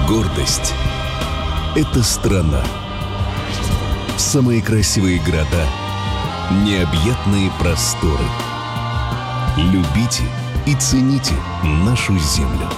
Гордость – это страна. Самые красивые города, необъятные просторы. Любите и цените нашу землю.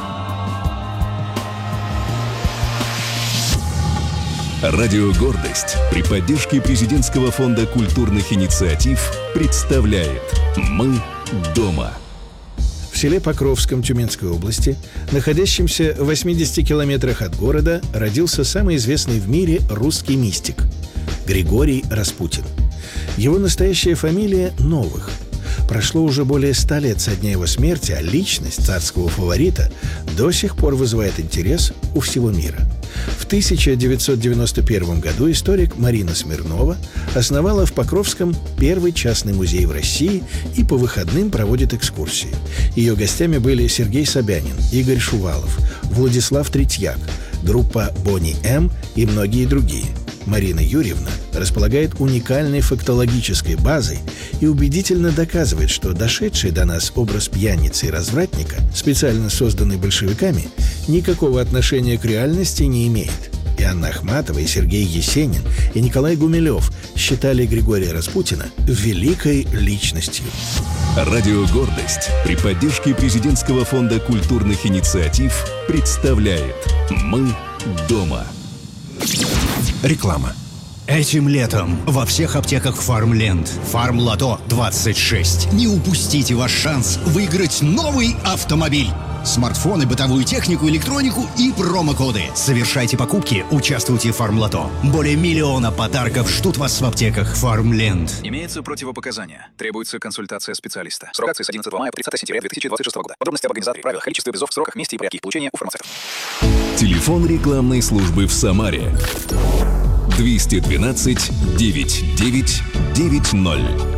Радио «Гордость» при поддержке Президентского фонда культурных инициатив представляет «Мы дома». В селе Покровском Тюменской области, находящемся в 80 километрах от города, родился самый известный в мире русский мистик – Григорий Распутин. Его настоящая фамилия – Новых. Прошло уже более 100 лет со дня его смерти, а личность царского фаворита до сих пор вызывает интерес у всего мира. В 1991 году историк Марина Смирнова основала в Покровском первый частный музей в России и по выходным проводит экскурсии. Ее гостями были Сергей Собянин, Игорь Шувалов, Владислав Третьяк, группа Бонни М и многие другие. Марина Юрьевна располагает уникальной фактологической базой и убедительно доказывает, что дошедший до нас образ пьяницы и развратника, специально созданный большевиками, никакого отношения к реальности не имеет. И Анна Ахматова, и Сергей Есенин, и Николай Гумилев считали Григория Распутина великой личностью. Радио «Гордость» при поддержке Президентского фонда культурных инициатив представляет «Мы дома». Реклама. Этим летом во всех аптеках Фармленд Фармлото 26. Не упустите ваш шанс выиграть новый автомобиль. Смартфоны, бытовую технику, электронику и промокоды. Совершайте покупки, участвуйте в Фармлото. Более 1 миллиона подарков ждут вас в аптеках Фармленд. Имеются противопоказания. Требуется консультация специалиста. Срок акции с 11 мая по 30 сентября 2026 года. Подробности об организаторе, правилах, количестве призов, сроках, месте и порядке их получения у фармацевтов. Телефон рекламной службы в Самаре 212 99 90.